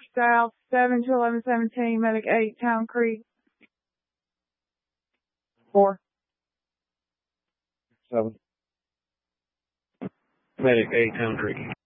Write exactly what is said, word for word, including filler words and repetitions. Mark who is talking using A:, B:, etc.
A: south, seven to eleven seventeen, medic eight, Town Creek. Four.
B: Seven. Medic eight, Town Creek.